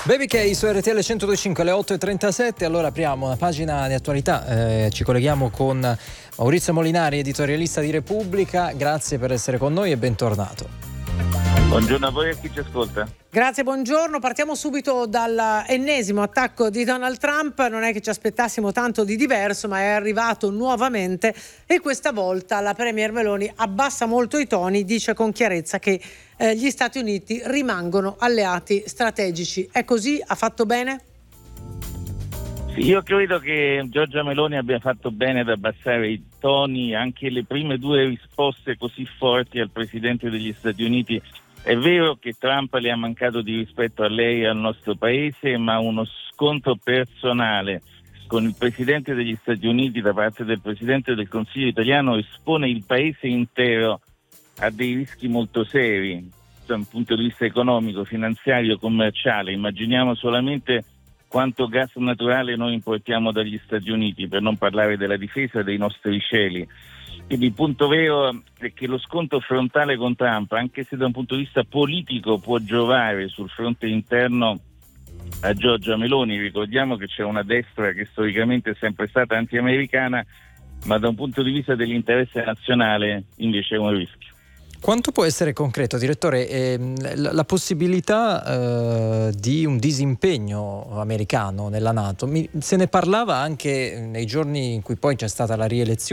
Baby K su RTL 102.5 alle 8.37. Allora apriamo una pagina di attualità, ci colleghiamo con Maurizio Molinari, editorialista di Repubblica. Grazie per essere con noi e bentornato. Buongiorno a voi e a chi ci ascolta. Grazie, buongiorno. Partiamo subito dall'ennesimo attacco di Donald Trump. Non è che ci aspettassimo tanto di diverso, ma è arrivato nuovamente e questa volta la premier Meloni abbassa molto i toni, dice con chiarezza che gli Stati Uniti rimangono alleati strategici. È così? Ha fatto bene? Sì, io credo che Giorgia Meloni abbia fatto bene ad abbassare i toni. Anche le prime due risposte così forti al Presidente degli Stati Uniti. È vero che Trump le ha mancato di rispetto a lei e al nostro paese, ma uno scontro personale con il Presidente degli Stati Uniti da parte del Presidente del Consiglio italiano espone il paese intero a dei rischi molto seri da un punto di vista economico, finanziario, commerciale. Immaginiamo solamente quanto gas naturale noi importiamo dagli Stati Uniti, per non parlare della difesa dei nostri cieli. Quindi il punto vero è che lo scontro frontale con Trump, anche se da un punto di vista politico può giovare sul fronte interno a Giorgia Meloni, ricordiamo che c'è una destra che storicamente è sempre stata anti-americana, ma da un punto di vista dell'interesse nazionale invece è un rischio. Quanto può essere concreto, direttore, la possibilità di un disimpegno americano nella NATO? Se ne parlava anche nei giorni in cui poi c'è stata la rielezione